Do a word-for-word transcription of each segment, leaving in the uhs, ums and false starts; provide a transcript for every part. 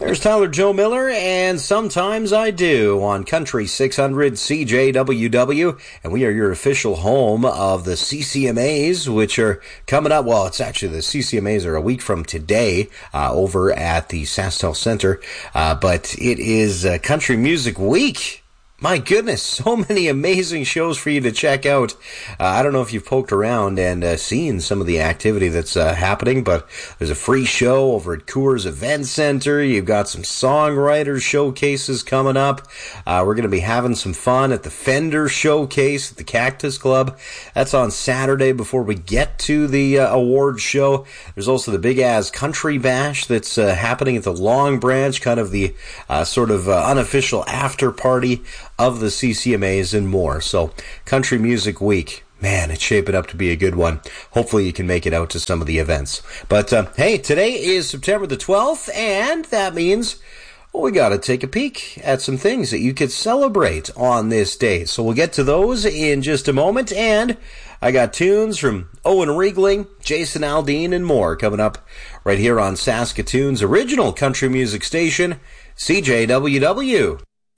There's Tyler Joe Miller, and Sometimes I Do on Country six hundred C J W W, and we are your official home of the C C M As, which are coming up. Well, it's actually the C C M As are a week from today uh, over at the SaskTel Center, uh, but it is uh, Country Music Week. My goodness, so many amazing shows for you to check out. Uh, I don't know if you've poked around and uh, seen some of the activity that's uh, happening, but there's a free show over at Coors Event Center. You've got some songwriters showcases coming up. Uh, we're going to be having some fun at the Fender Showcase at the Cactus Club. That's on Saturday before we get to the uh, awards show. There's also the Big Ass Country Bash that's uh, happening at the Long Branch, kind of the uh, sort of uh, unofficial after party of the C C M As and more. So, Country Music Week, man, it's shaping up to be a good one. Hopefully you can make it out to some of the events. But, uh, hey, today is September the twelfth, and that means, well, we got to take a peek at some things that you could celebrate on this day. So we'll get to those in just a moment, and I got tunes from Owen Riegling, Jason Aldean, and more coming up right here on Saskatoon's original country music station, C J W W.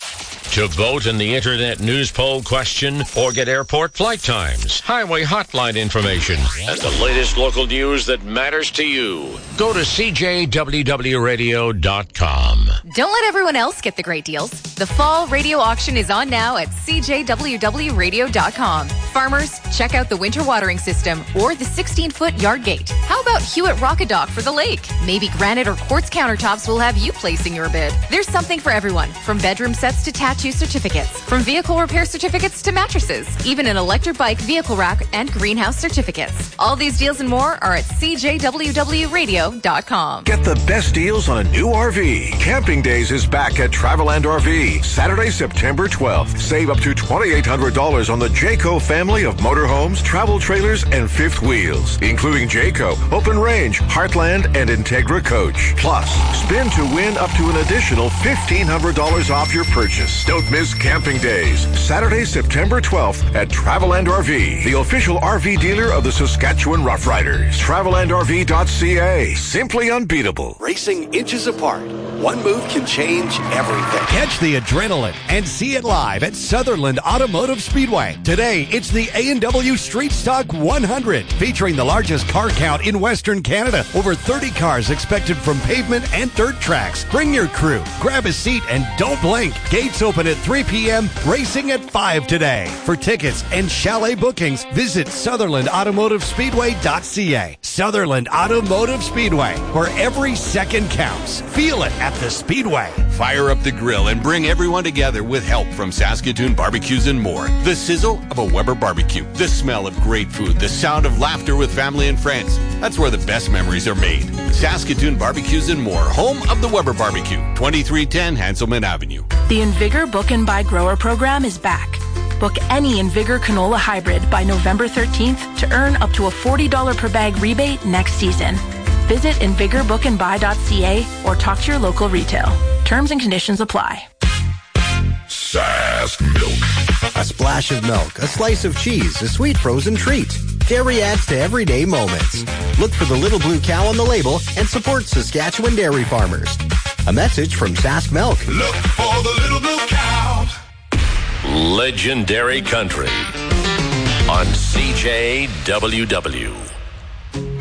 To vote in the Internet News Poll question or get airport flight times, highway hotline information, and the latest local news that matters to you, go to C J W W radio dot com. Don't let everyone else get the great deals. The fall radio auction is on now at C J W W radio dot com. Farmers, check out the winter watering system or the sixteen-foot yard gate. How about Hewitt Rockadock for the lake? Maybe granite or quartz countertops will have you placing your bid. There's something for everyone, from bedroom sets to tattoo certificates, from vehicle repair certificates to mattresses, even an electric bike vehicle rack and greenhouse certificates. All these deals and more are at C J W W radio dot com. Get the best deals on a new R V. Camping Days is back at Traveland R V. Saturday, September twelfth. Save up to twenty-eight hundred dollars on the Jayco family of motorhomes, travel trailers, and fifth wheels, including Jayco, Open Range, Heartland, and Integra Coach. Plus, spin to win up to an additional fifteen hundred dollars off your purchase. Don't miss Camping Days. Saturday, September twelfth at Traveland R V, the official R V dealer of the Saskatchewan Roughriders. Traveland R V dot C A. Simply unbeatable. Racing inches apart. One move can change everything. Catch the adrenaline and see it live at Sutherland Automotive Speedway. Today, it's the A and W Street Stock one hundred, featuring the largest car count in Western Canada. Over thirty cars expected from pavement and dirt tracks. Bring your crew, grab a seat, and don't blink. Gates open at three p.m., racing at five today. For tickets and chalet bookings, visit Sutherland Automotive Speedway dot C A. Sutherland Automotive Speedway, where every second counts. Feel it at the Speedway. Fire up the grill and bring everyone together with help from Saskatoon Barbecues and more. The sizzle of a Weber barbecue, the smell of great food, the sound of laughter with family and friends. That's where the best memories are made. Saskatoon Barbecues and more, home of the Weber Barbecue, twenty-three ten Hanselman Avenue. The Invigor Book and Buy Grower program is back. Book any Invigor canola hybrid by November thirteenth to earn up to a forty dollars per bag rebate next season. Visit invigor book and buy dot C A or talk to your local retail. Terms and conditions apply. Sask Milk. A splash of milk, a slice of cheese, a sweet frozen treat. Dairy adds to everyday moments. Look for the little blue cow on the label and support Saskatchewan dairy farmers. A message from Sask Milk. Look for the little blue cow. Legendary Country on C J W W.